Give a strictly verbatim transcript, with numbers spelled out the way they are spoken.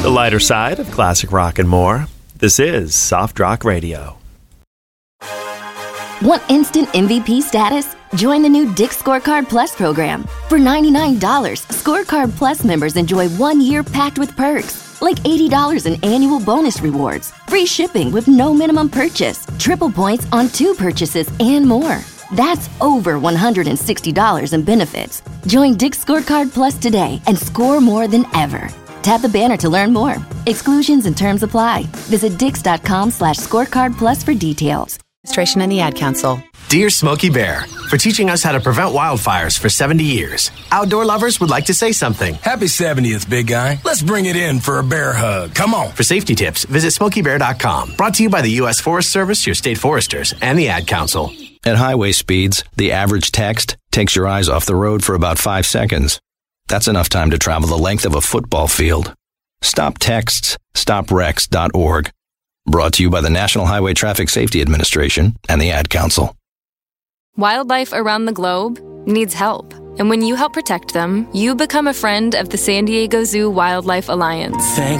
The lighter side of classic rock and more. This is Soft Rock Radio. Want instant M V P status? Join the new Dick's Scorecard Plus program. For ninety-nine dollars, Scorecard Plus members enjoy one year packed with perks, like eighty dollars in annual bonus rewards, free shipping with no minimum purchase, triple points on two purchases, and more. That's over one hundred sixty dollars in benefits. Join Dick's Scorecard Plus today and score more than ever. Tap the banner to learn more. Exclusions and terms apply. Visit dix.com slash scorecard plus for details. Administration and the Ad Council. Dear Smokey Bear, for teaching us how to prevent wildfires for seventy years, outdoor lovers would like to say something. Happy seventieth, big guy. Let's bring it in for a bear hug. Come on. For safety tips, visit smokey bear dot com. Brought to you by the U S Forest Service, your state foresters, and the Ad Council. At highway speeds, the average text takes your eyes off the road for about five seconds. That's enough time to travel the length of a football field. Stop texts. stop wrecks dot org. Brought to you by the National Highway Traffic Safety Administration and the Ad Council. Wildlife around the globe needs help. And when you help protect them, you become a friend of the San Diego Zoo Wildlife Alliance. Thank